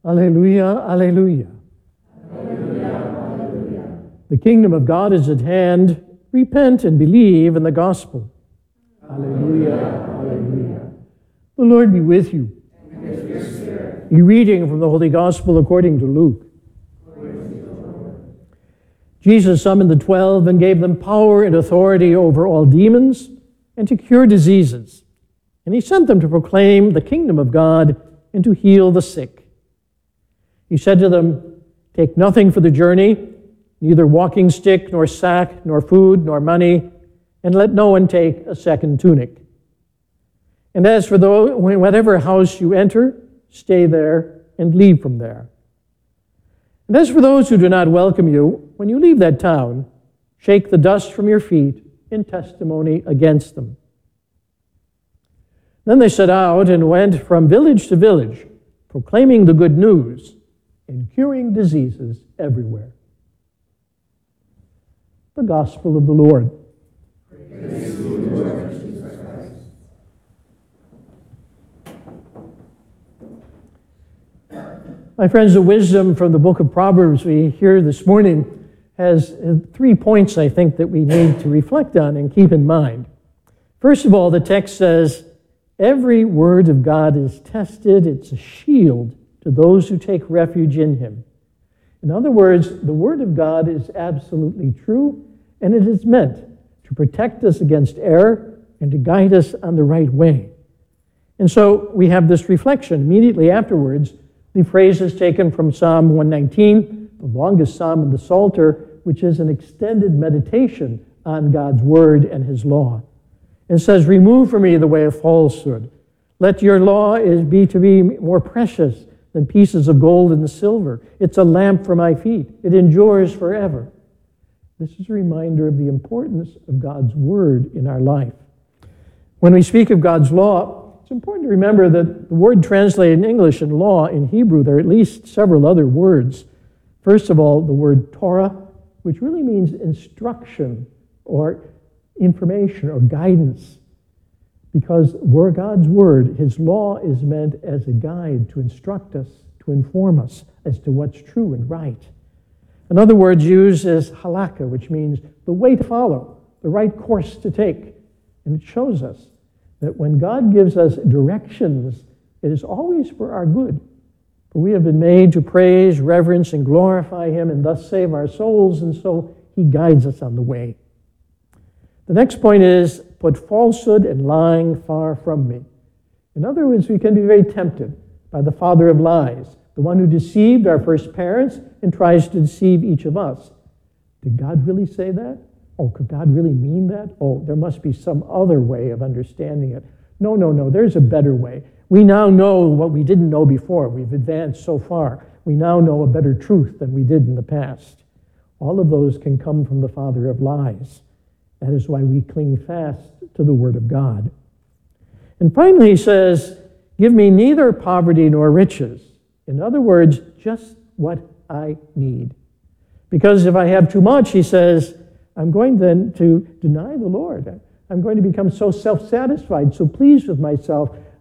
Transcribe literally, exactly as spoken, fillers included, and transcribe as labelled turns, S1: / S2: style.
S1: Alleluia, alleluia.
S2: Alleluia, alleluia.
S1: The kingdom of God is at hand. Repent and believe in the gospel. Alleluia, alleluia. The Lord be with you.
S2: And with your spirit.
S1: A reading from the Holy Gospel according to Luke. Jesus summoned the twelve and gave them power and authority over all demons and to cure diseases. And he sent them to proclaim the kingdom of God and to heal the sick. He said to them, "Take nothing for the journey, neither walking stick, nor sack, nor food, nor money, and let no one take a second tunic. And as for those, whatever house you enter, stay there and leave from there. And as for those who do not welcome you, when you leave that town, shake the dust from your feet in testimony against them." Then they set out and went from village to village, proclaiming the good news and curing diseases everywhere. The Gospel of the Lord.
S2: Praise to you, Lord Jesus Christ.
S1: My friends, the wisdom from the book of Proverbs we hear this morning has three points, I think, that we need to reflect on and keep in mind. First of all, the text says, every word of God is tested. It's a shield to those who take refuge in him. In other words, the word of God is absolutely true, and it is meant to protect us against error and to guide us on the right way. And so we have this reflection. Immediately afterwards, the phrase is taken from Psalm one nineteen, the longest psalm in the Psalter, which is an extended meditation on God's word and his law. It says, "Remove from me the way of falsehood. Let your law is be to be more precious than pieces of gold and silver. It's a lamp for my feet. It endures forever." This is a reminder of the importance of God's word in our life. When we speak of God's law, it's important to remember that the word translated in English and law in Hebrew, there are at least several other words. First of all, the word Torah, which really means instruction or information or guidance. Because we're God's word, his law is meant as a guide to instruct us, to inform us as to what's true and right. Another word used is halakha, which means the way to follow, the right course to take. And it shows us that when God gives us directions, it is always for our good. For we have been made to praise, reverence, and glorify him, and thus save our souls, and so he guides us on the way. The next point is, put falsehood and lying far from me. In other words, we can be very tempted by the father of lies, the one who deceived our first parents and tries to deceive each of us. Did God really say that? Oh, could God really mean that? Oh, there must be some other way of understanding it. No, no, no, there's a better way. We now know what we didn't know before. We've advanced so far. We now know a better truth than we did in the past. All of those can come from the father of lies. That is why we cling fast to the word of God. And finally, he says, give me neither poverty nor riches. In other words, just what I need. Because if I have too much, he says, I'm going then to deny the Lord. I'm going to become so self-satisfied, so pleased with myself,